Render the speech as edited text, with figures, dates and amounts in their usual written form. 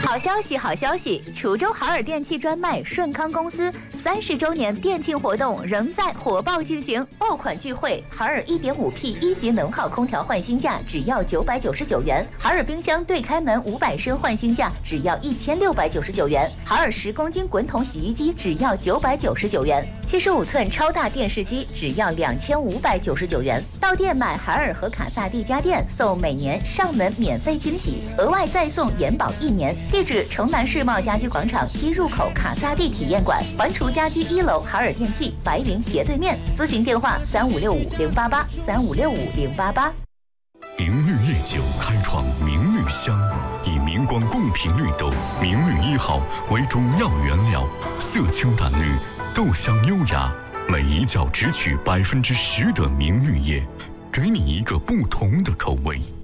好消息，好消息！滁州海尔电器专卖顺康公司30周年店庆活动仍在火爆进行，爆款聚会，海尔 1.5P 一级能耗空调换新价只要999元，海尔冰箱对开门500升换新价只要1699元，海尔10公斤滚筒洗衣机只要999元，75寸超大电视机只要2599元。到店买海尔和卡萨帝家电，送每年上门免费惊喜，额外再送延保1年。地址：城南世贸家居广场西入口卡萨帝体验馆，环厨家居1楼海尔电器白云斜对面。咨询电话3565-088，3565-088。 明绿烈酒开创明绿香，以明光贡品绿豆明绿1号为主要原料，色清淡绿，豆香优雅，每一窖只取10%的明绿叶，给你一个不同的口味。